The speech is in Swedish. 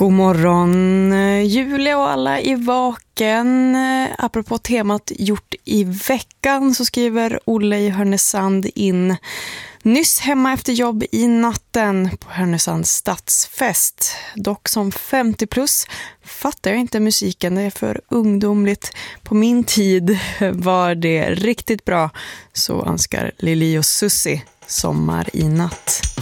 God morgon Julia och alla i vaken. Apropå temat gjort i veckan så skriver Olle i Härnösand in: nyss hemma efter jobb i natten på Härnösands stadsfest. Dock som 50 plus fattar jag inte musiken, det är för ungdomligt. På min tid var det riktigt bra. Så önskar Lili och Susie Sommar i natt.